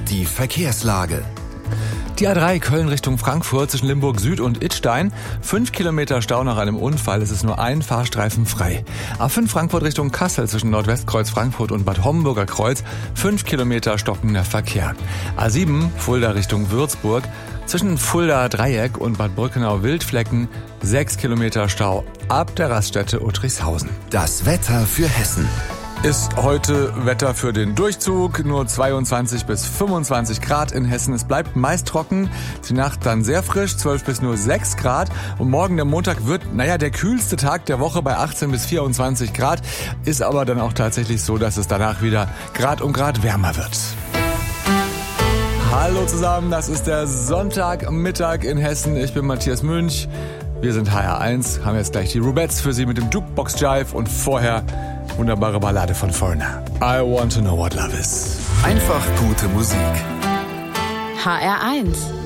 die Verkehrslage. Die A3 Köln Richtung Frankfurt zwischen Limburg Süd und Idstein. 5 Kilometer Stau nach einem Unfall. Es ist nur ein Fahrstreifen frei. A5 Frankfurt Richtung Kassel zwischen Nordwestkreuz Frankfurt und Bad Homburger Kreuz. 5 Kilometer stockender Verkehr. A7 Fulda Richtung Würzburg. Zwischen Fulda Dreieck und Bad Brückenau Wildflecken 6 Kilometer Stau ab der Raststätte Uttrichshausen. Das Wetter für Hessen. Ist heute Wetter für den Durchzug, nur 22 bis 25 Grad in Hessen. Es bleibt meist trocken, die Nacht dann sehr frisch, 12 bis nur 6 Grad. Und morgen, der Montag, wird, der kühlste Tag der Woche bei 18 bis 24 Grad. Ist aber dann auch tatsächlich so, dass es danach wieder Grad um Grad wärmer wird. Hallo zusammen, das ist der Sonntagmittag in Hessen. Ich bin Matthias Münch. Wir sind HR1, haben jetzt gleich die Rubettes für Sie mit dem Jukebox Jive und vorher wunderbare Ballade von Foreigner. I want to know what love is. Einfach gute Musik. HR1